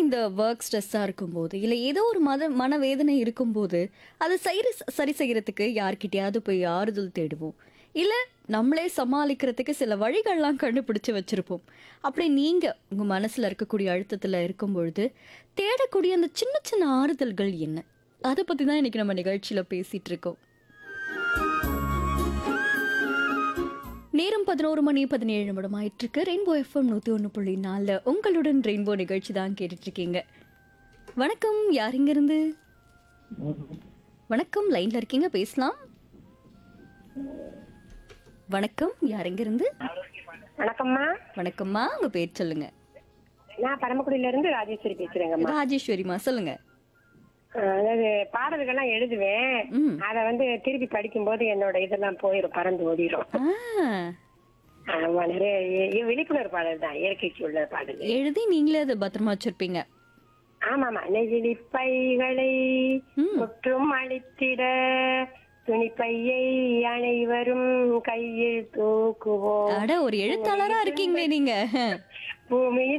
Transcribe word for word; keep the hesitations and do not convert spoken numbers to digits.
இந்த ஒர்க் ஸ்ட்ரெஸ்ஸா இருக்கும்போது, இல்ல ஏதோ ஒரு மத மனவேதனை இருக்கும்போது, அத சைரு சரி செய்யறதுக்கு யார்கிட்டயாவது போய் ஆறுதல் தேடுவோம். இல்ல நம்மளே சமாளிக்கிறதுக்கு சில வழிகள்லாம் கண்டுபிடிச்சு வச்சிருப்போம். அப்படி நீங்க உங்க மனசுல இருக்கக்கூடிய அழுத்தத்துல இருக்கும்பொழுது, தேடக்கூடிய அந்த சின்ன சின்ன ஆறுதல்கள் என்ன? அத பத்தி தான் இன்னைக்கு நம்ம நிகழ்ச்சியில பேசிட்டு இருக்கோம். நேரம் பதினொரு மணி பதினேழு நிமிடம் ஆயிட்டிருக்கு. ரெயின்போ எஃப்எம் நூத்தி ஒன்று புள்ளி நாலு உங்களுடன் ரெயின்போ நிகழ்ச்சி தான் கேட்டுட்டு இருக்கீங்க. வணக்கம், யார் இங்கிருந்து? வணக்கம், லைன்ல இருக்கீங்க, பேசலாம். வணக்கம், யார் இங்கிருந்து? வணக்கம்மா. வணக்கம்மா, உங்க பேர் சொல்லுங்க. நான் பரமக்குடியில இருந்து ராஜேஸ்வரி பேசுறேங்கம்மா. ராஜேஸ்வரிமா, சொல்லுங்க. அஹ் அதாவது பாடல்கள்லாம் எழுதுவேன். ம். அத வந்து திருப்பி படிக்கும்போது என்னோட இதெல்லாம் போயிடும், பறந்து ஓடிடும். ஆ, ஆமா, நிறைய இ- இ- விழிப்புணர்வு பாடல் தான், இயற்கைக்கு உள்ள பாடல். எழுதி நீங்களே அதை பத்திரமா வச்சிருப்பீங்க. ஆமாமா. நெகிழி பைகளை ம். முற்றும் அழித்திட துணிப்பையை அனைவரும் கையில் தூக்குவோம். அட, ஒரு எழுத்தாளரா இருக்கீங்களே நீங்க. பூமியின்